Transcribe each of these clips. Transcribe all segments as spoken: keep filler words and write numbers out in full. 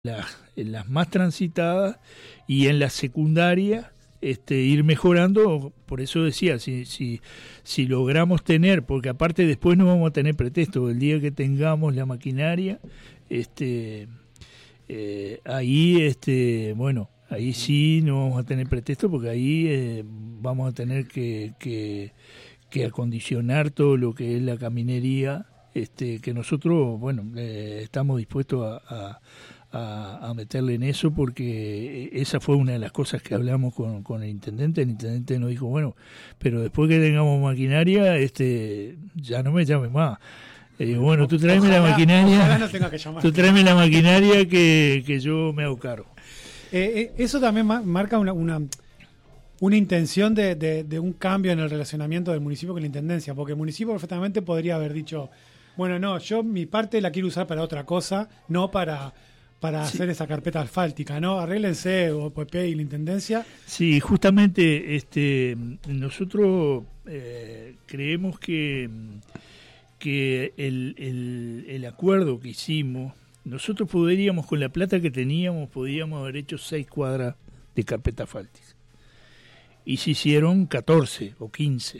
la, en las más transitadas y en la secundaria este, ir mejorando. Por eso decía, si, si, si logramos tener, porque aparte después no vamos a tener pretexto, el día que tengamos la maquinaria, este, eh, ahí, este, bueno, ahí sí no vamos a tener pretexto, porque ahí eh, vamos a tener que, que, que acondicionar todo lo que es la caminería, este, que nosotros, bueno, eh, estamos dispuestos a, a A, a meterle en eso, porque esa fue una de las cosas que hablamos con, con el intendente. El intendente nos dijo, bueno, pero después que tengamos maquinaria, este ya no me llames más. Le digo, bueno, tú tráeme ojalá, la maquinaria, no tenga que llamar. Tú tráeme la maquinaria que, que yo me hago cargo. Eh, eh, eso también ma- marca una, una, una intención de, de, de un cambio en el relacionamiento del municipio con la intendencia, porque el municipio perfectamente podría haber dicho, bueno, no, yo mi parte la quiero usar para otra cosa, no para... para sí. hacer esa carpeta asfáltica, ¿no? Arréglense, O P P y la Intendencia. Sí, justamente este, nosotros eh, creemos que, que el, el, el acuerdo que hicimos, nosotros podríamos, con la plata que teníamos, podríamos haber hecho seis cuadras de carpeta asfáltica. Y se hicieron catorce o quince.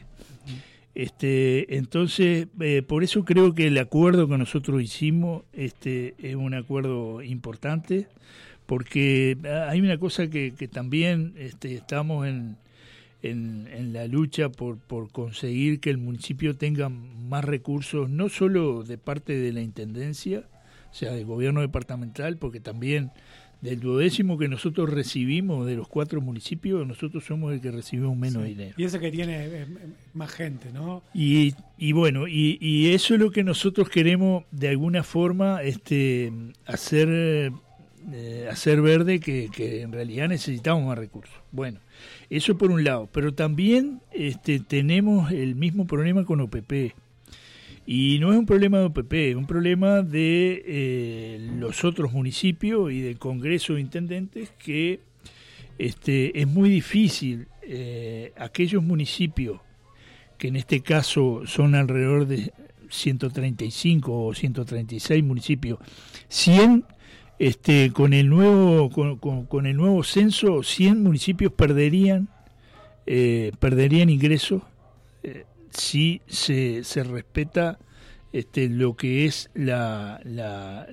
Este, entonces, eh, por eso creo que el acuerdo que nosotros hicimos este, es un acuerdo importante, porque hay una cosa que, que también este, estamos en, en, en la lucha por, por conseguir que el municipio tenga más recursos, no solo de parte de la Intendencia, o sea, del gobierno departamental, porque también del duodécimo que nosotros recibimos de los cuatro municipios, nosotros somos el que recibimos menos sí. dinero. Y ese que tiene eh, más gente, ¿no? Y, y bueno, y, y eso es lo que nosotros queremos de alguna forma este, hacer, eh, hacer ver de que, que en realidad necesitamos más recursos. Bueno, eso por un lado, pero también este, tenemos el mismo problema con O P P. Y no es un problema de O P P, es un problema de eh, los otros municipios y del Congreso de Intendentes, que este, es muy difícil eh, aquellos municipios, que en este caso son alrededor de ciento treinta y cinco o ciento treinta y seis municipios, cien, este, con el nuevo con, con, con el nuevo censo, cien municipios perderían, eh, perderían ingresos, eh, si se, se respeta este, lo que es la, la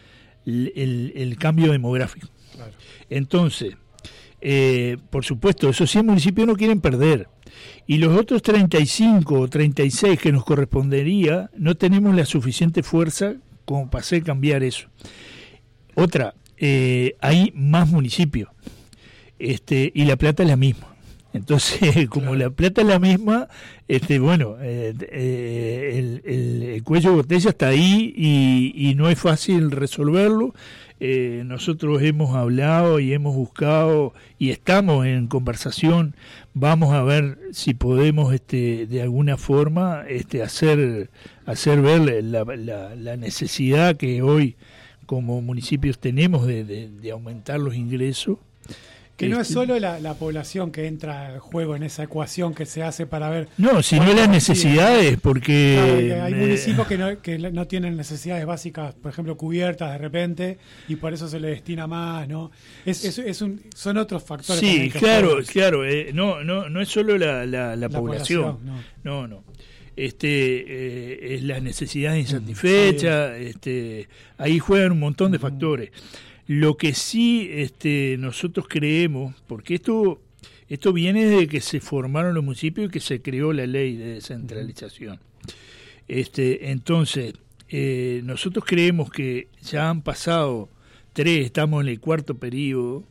el, el cambio demográfico. Claro. Entonces, eh, por supuesto, esos cien municipios no quieren perder, y los otros treinta y cinco o treinta y seis que nos correspondería, no tenemos la suficiente fuerza como para hacer cambiar eso. Otra, eh, hay más municipios, este, y la plata es la misma. Entonces, como claro. la plata es la misma, este, bueno, eh, eh, el, el, el cuello de botella está ahí y, y no es fácil resolverlo. Eh, nosotros hemos hablado y hemos buscado y estamos en conversación. Vamos a ver si podemos, este, de alguna forma, este, hacer hacer ver la, la, la necesidad que hoy como municipios tenemos de, de, de aumentar los ingresos. Que no es solo la, la población que entra al juego en esa ecuación que se hace para ver... No, sino las necesidades, porque... Claro, hay municipios que no, que no tienen necesidades básicas, por ejemplo, cubiertas de repente, y por eso se le destina más, ¿no? Es, es, es un, son otros factores. Sí, claro, claro. Eh, no, no, no es solo la, la, la, la población. población no, no. no. Este, eh, es las necesidades insatisfechas, sí. este, ahí juegan un montón de uh-huh. factores. Lo que sí este, nosotros creemos, porque esto esto viene de que se formaron los municipios y que se creó la ley de descentralización. Este, entonces, eh, nosotros creemos que ya han pasado tres, estamos en el cuarto periodo,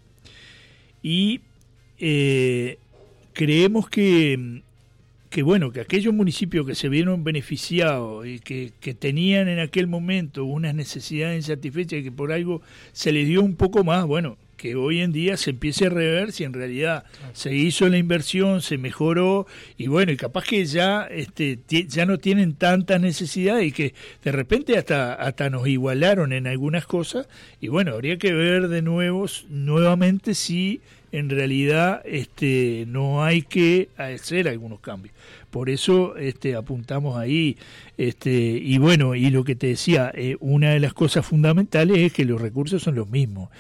y eh, creemos que, que, bueno, que aquellos municipios que se vieron beneficiados y que, que tenían en aquel momento unas necesidades insatisfechas y que por algo se les dio un poco más, bueno, que hoy en día se empiece a rever si en realidad se hizo la inversión, se mejoró, y bueno, y capaz que ya este t- ya no tienen tantas necesidades y que de repente hasta hasta nos igualaron en algunas cosas, y bueno, habría que ver de nuevo nuevamente si en realidad este no hay que hacer algunos cambios. Por eso este apuntamos ahí, este y bueno, y lo que te decía, eh, una de las cosas fundamentales es que los recursos son los mismos.